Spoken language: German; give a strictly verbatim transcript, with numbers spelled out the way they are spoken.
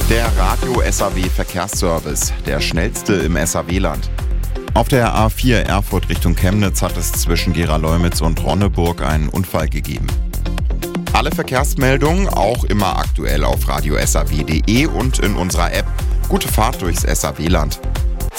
Der Radio S A W Verkehrsservice, der schnellste im S A W-Land. Auf der A vier Erfurt Richtung Chemnitz hat es zwischen Gera-Leumitz und Ronneburg einen Unfall gegeben. Alle Verkehrsmeldungen auch immer aktuell auf radio s a w punkt d e und in unserer App. Gute Fahrt durchs S A W-Land.